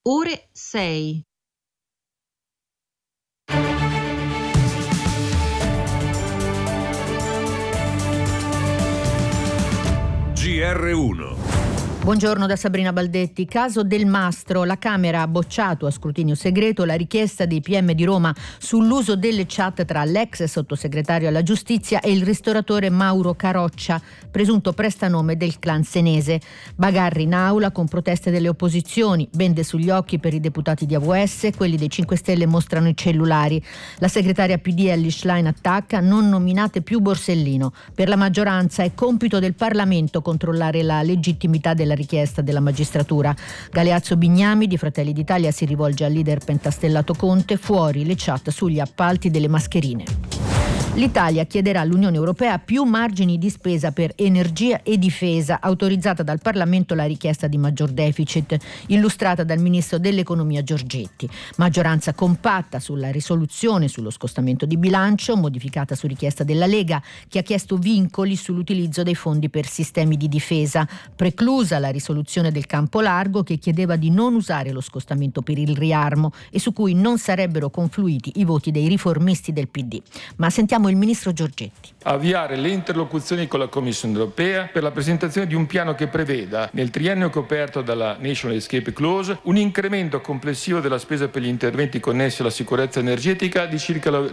ore 6. GR1. Buongiorno da Sabrina Baldetti. Caso Del Mastro. La Camera ha bocciato a scrutinio segreto la richiesta dei PM di Roma sull'uso delle chat tra l'ex sottosegretario alla giustizia e il ristoratore Mauro Caroccia, presunto prestanome del clan senese. Bagarri in aula con proteste delle opposizioni, bende sugli occhi per i deputati di AVS, quelli dei 5 Stelle mostrano i cellulari. La segretaria PD Elly Schlein attacca: non nominate più Borsellino. Per la maggioranza è compito del Parlamento controllare la legittimità della richiesta della magistratura. Galeazzo Bignami di Fratelli d'Italia si rivolge al leader pentastellato Conte: fuori le chat sugli appalti delle mascherine. L'Italia chiederà all'Unione Europea più margini di spesa per energia e difesa. Autorizzata dal Parlamento la richiesta di maggior deficit, illustrata dal ministro dell'Economia Giorgetti. Maggioranza compatta sulla risoluzione sullo scostamento di bilancio, modificata su richiesta della Lega, che ha chiesto vincoli sull'utilizzo dei fondi per sistemi di difesa. Preclusa la risoluzione del Campo Largo, che chiedeva di non usare lo scostamento per il riarmo e su cui non sarebbero confluiti i voti dei riformisti del PD. Ma sentiamo il ministro Giorgetti. Avviare le interlocuzioni con la Commissione europea per la presentazione di un piano che preveda, nel triennio coperto dalla National Escape Clause, un incremento complessivo della spesa per gli interventi connessi alla sicurezza energetica di circa lo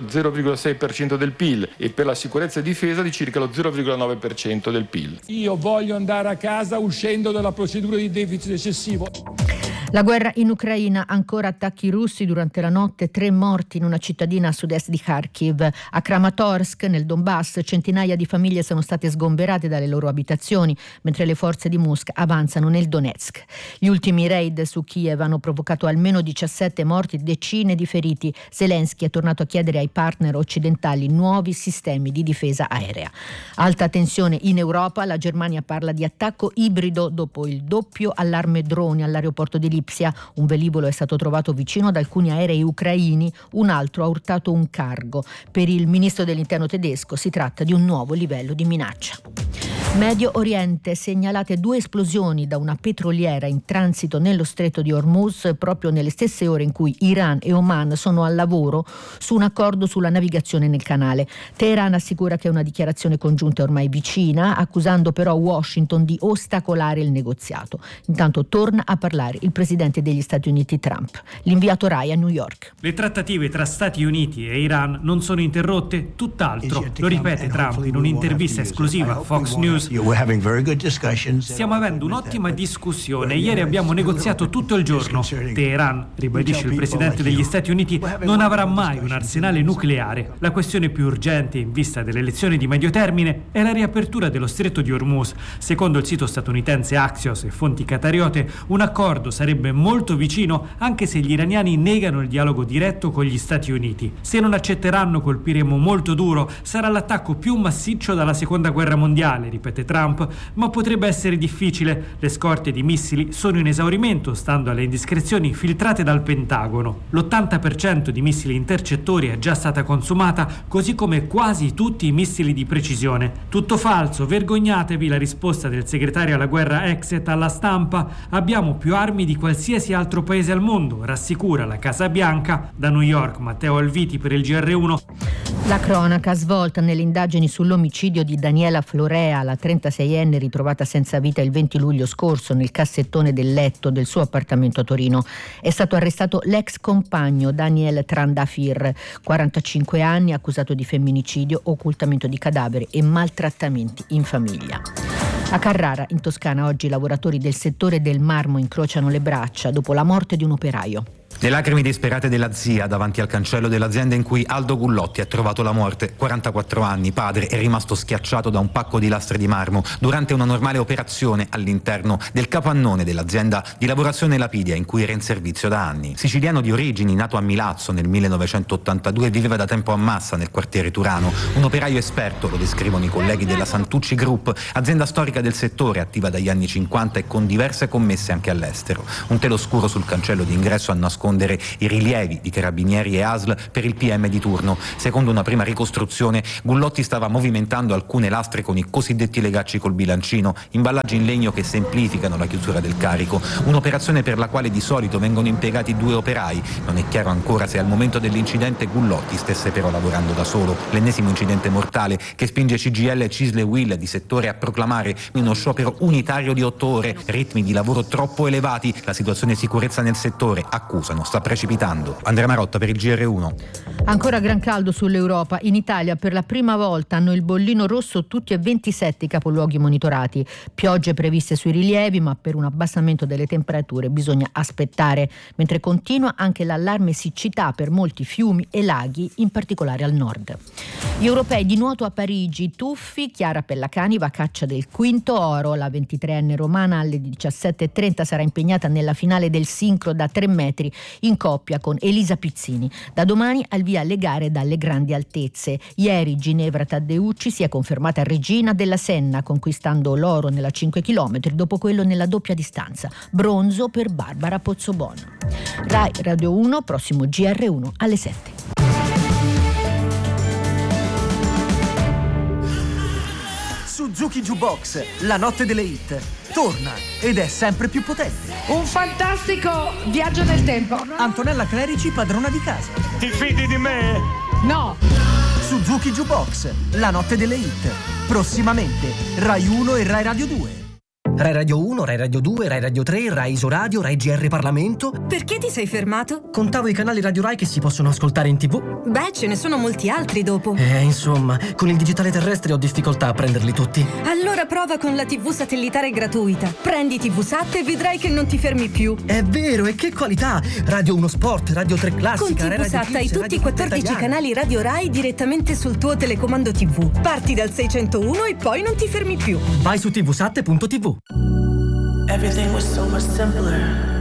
0,6% del PIL e per la sicurezza e difesa di circa lo 0,9% del PIL. Io voglio andare a casa uscendo dalla procedura di deficit eccessivo. La guerra in Ucraina, ancora attacchi russi durante la notte, 3 morti in una cittadina a sud-est di Kharkiv. A Kramatorsk, nel Donbass, centinaia di famiglie sono state sgomberate dalle loro abitazioni, mentre le forze di Mosca avanzano nel Donetsk. Gli ultimi raid su Kiev hanno provocato almeno 17 morti e decine di feriti. Zelensky è tornato a chiedere ai partner occidentali nuovi sistemi di difesa aerea. Alta tensione in Europa, la Germania parla di attacco ibrido dopo il doppio allarme droni all'aeroporto di Lipsia. Un velivolo è stato trovato vicino ad alcuni aerei ucraini, un altro ha urtato un cargo. Per il ministro dell'Interno tedesco si tratta di un nuovo livello di minaccia. Medio Oriente, segnalate 2 esplosioni da una petroliera in transito nello stretto di Hormuz proprio nelle stesse ore in cui Iran e Oman sono al lavoro su un accordo sulla navigazione nel canale. Teheran assicura che una dichiarazione congiunta è ormai vicina, accusando però Washington di ostacolare il negoziato. Intanto torna a parlare il presidente degli Stati Uniti Trump. L'inviato Rai a New York. Le trattative tra Stati Uniti e Iran non sono interrotte, tutt'altro. Lo ripete Trump in un'intervista esclusiva a Fox News. Stiamo avendo un'ottima discussione. Ieri abbiamo negoziato tutto il giorno. Teheran, ribadisce il presidente degli Stati Uniti, non avrà mai un arsenale nucleare. La questione più urgente in vista delle elezioni di medio termine è la riapertura dello stretto di Hormuz. Secondo il sito statunitense Axios e fonti qatariote, un accordo sarebbe molto vicino, anche se gli iraniani negano il dialogo diretto con gli Stati Uniti. Se non accetteranno, colpiremo molto duro. Sarà l'attacco più massiccio dalla seconda guerra mondiale, ripete Trump, ma potrebbe essere difficile. Le scorte di missili sono in esaurimento, stando alle indiscrezioni filtrate dal Pentagono. L'80% di missili intercettori è già stata consumata, così come quasi tutti i missili di precisione. Tutto falso, vergognatevi, la risposta del segretario alla guerra Exet alla stampa. Abbiamo più armi di qualsiasi altro paese al mondo, rassicura la Casa Bianca. Da New York, Matteo Alviti per il GR1. La cronaca svolta nelle indagini sull'omicidio di Daniela Florea, la 36enne ritrovata senza vita il 20 luglio scorso nel cassettone del letto del suo appartamento a Torino. È stato arrestato l'ex compagno Daniel Trandafir, 45 anni, accusato di femminicidio, occultamento di cadavere e maltrattamenti in famiglia. A Carrara, in Toscana, oggi i lavoratori del settore del marmo incrociano le braccia dopo la morte di un operaio. Le lacrime disperate della zia davanti al cancello dell'azienda in cui Aldo Gullotti ha trovato la morte. 44 anni, padre, è rimasto schiacciato da un pacco di lastre di marmo durante una normale operazione all'interno del capannone dell'azienda di lavorazione Lapidia in cui era in servizio da anni. Siciliano di origini, nato a Milazzo nel 1982, viveva da tempo a Massa nel quartiere Turano. Un operaio esperto, lo descrivono i colleghi della Santucci Group, azienda storica del settore attiva dagli anni 50 e con diverse commesse anche all'estero. Un telo scuro sul cancello di ingresso a nascondere nascondere i rilievi di carabinieri e ASL per il PM di turno. Secondo una prima ricostruzione, Gullotti stava movimentando alcune lastre con i cosiddetti legacci col bilancino, imballaggi in legno che semplificano la chiusura del carico, un'operazione per la quale di solito vengono impiegati 2 operai. Non è chiaro ancora se al momento dell'incidente Gullotti stesse però lavorando da solo. L'ennesimo incidente mortale che spinge CGIL e Cisle Will di settore a proclamare uno sciopero unitario di 8 ore, ritmi di lavoro troppo elevati, la situazione di sicurezza nel settore, accusano, sta precipitando. Andrea Marotta per il GR1. Ancora gran caldo sull'Europa. In Italia per la prima volta hanno il bollino rosso tutti e 27 i capoluoghi monitorati. Piogge previste sui rilievi, ma per un abbassamento delle temperature bisogna aspettare, mentre continua anche l'allarme siccità per molti fiumi e laghi, in particolare al nord. Gli europei di nuoto a Parigi, tuffi, Chiara Pellacani va a caccia del quinto oro. La 23enne romana alle 17.30 sarà impegnata nella finale del sincro da 3 metri in coppia con Elisa Pizzini. Da domani al via le gare dalle grandi altezze. Ieri Ginevra Taddeucci si è confermata regina della Senna, conquistando l'oro nella 5 km dopo quello nella doppia distanza. Bronzo per Barbara Pozzobono. Rai Radio 1, prossimo GR1 alle 7. Suzuki Jukebox, la notte delle hit, torna ed è sempre più potente. Un fantastico viaggio nel tempo. Antonella Clerici, padrona di casa. Ti fidi di me? No. Suzuki Jukebox, la notte delle hit. Prossimamente, Rai 1 e Rai Radio 2. Rai Radio 1, Rai Radio 2, Rai Radio 3, Rai Isoradio, Rai GR Parlamento. Perché ti sei fermato? Contavo i canali Radio Rai che si possono ascoltare in TV. Beh, ce ne sono molti altri dopo. Insomma, con il digitale terrestre ho difficoltà a prenderli tutti. Allora prova con la TV satellitare gratuita. Prendi TV Sat e vedrai che non ti fermi più. È vero, e che qualità! Radio 1 Sport, Radio 3 Classica, con TV Sat hai tutti i 14 canali Radio Rai direttamente sul tuo telecomando TV. Parti dal 601 e poi non ti fermi più. Vai su tvsat.tv. Everything was so much simpler.